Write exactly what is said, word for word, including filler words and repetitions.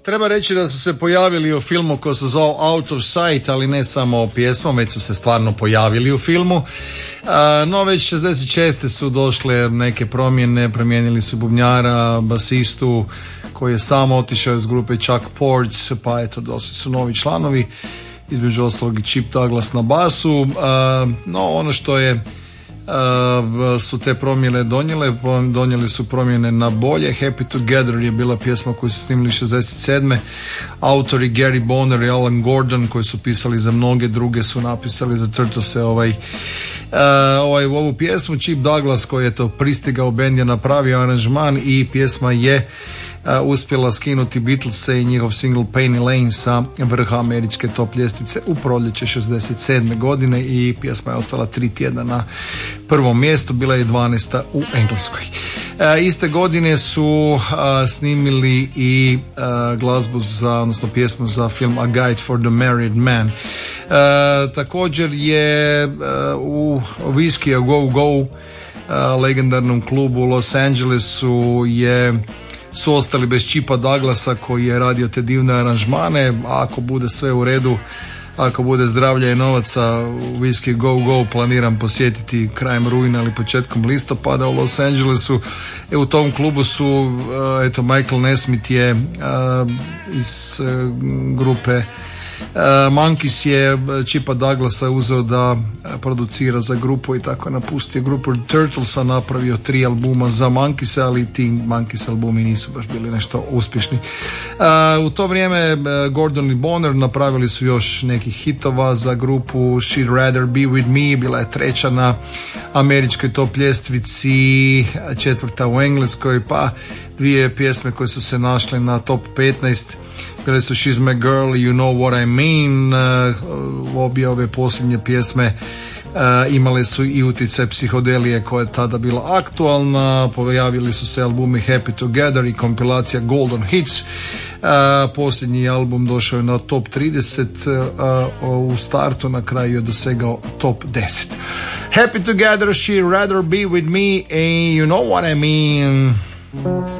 treba reći da su se pojavili u filmu koji se zove Out of Sight, ali ne samo pjesmom, već su se stvarno pojavili u filmu. No već šezdeset šeste su došle neke promjene, promijenili su bubnjara, basistu koji je sam otišao iz grupe Chuck Ports, pa eto došli su novi članovi, između ostalog i Chip Douglas na basu. No ono što je Uh, su te promjene donijele, donijeli su promjene na bolje. Happy Together je bila pjesma koju su snimili šezdeset sedme. Autori Gary Bonner i Alan Gordon koji su pisali za mnoge druge su napisali za Turtlese ovaj, uh, ovaj, ovu pjesmu. Chip Douglas koji je to pristigao bend je napravio aranžman i pjesma je Uh, uspjela skinuti Beatlese i njihov single Penny Lane sa vrha američke top ljestvice u proljeće šezdeset sedme godine i pjesma je ostala tri tjedna na prvom mjestu, bila je dvanaesta u Engleskoj. Uh, iste godine su uh, snimili i uh, glazbu za, odnosno pjesmu za film A Guide for the Married Man. Uh, također je uh, u Whiskey A Go Go uh, legendarnom klubu u Los Angelesu je su ostali bez Chipa Douglasa koji je radio te divne aranžmane. A ako bude sve u redu, ako bude zdravlja i novaca, u Whiskey Go Go planiram posjetiti krajem rujna ili početkom listopada u Los Angelesu. E, u tom klubu su, eto, Michael Nesmith je uh, iz uh, grupe Uh, Monkees je Chipa Douglasa uzeo da producira za grupu i tako napustio grupu Turtlesa, napravio tri albuma za Monkees, ali ti Monkees albumi nisu baš bili nešto uspješni. Uh, u to vrijeme uh, Gordon i Bonner napravili su još nekih hitova za grupu. She'd Rather Be With Me bila je treća na američkoj top ljestvici, četvrta u Engleskoj, pa dvije pjesme koje su se našle na top petnaest bile su She's My Girl i You Know What I Mean. Uh, obje ove posljednje pjesme uh, imale su i utjecaj psihodelije koja je tada bila aktualna. Pojavili su se albumi Happy Together i kompilacija Golden Hits. Uh, posljednji album došao je na top trideset, uh, u startu na kraju je dosegao top deset. Happy Together, She'd Rather Be With Me and You Know What I Mean.